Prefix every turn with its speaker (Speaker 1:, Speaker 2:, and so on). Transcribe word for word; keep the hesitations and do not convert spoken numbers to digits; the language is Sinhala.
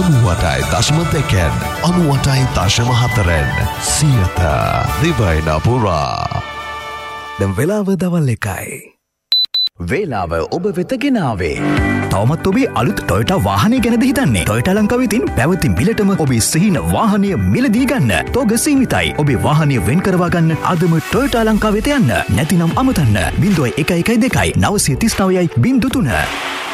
Speaker 1: අනුවටයි දශම දෙකෙන් අනුවටයි දශම හතරෙන් සියත දිවයින පුරා. දැන් වෙලාව දවල් එකයි.
Speaker 2: වේලාව ඔබ වෙත ගෙනාවේ. තවමත් ඔබේ අලුත් ටොයෝටා වාහනය ගැනද හිතන්නේ? ටොයෝටා ලංකාවේ තියෙන පැවති මිලටම ඔබේ සිහින වාහනය මිලදී ගන්න. තෝග සීමිතයි. ඔබේ වාහනය වෙන් කරවා ගන්න අදම ටොයෝටා ලංකාවට යන්න. නැතිනම් අමතන්න. බිංදුව එක එකයි දෙකයි නවසිය තිස් නවයයි බිංදුව තුන.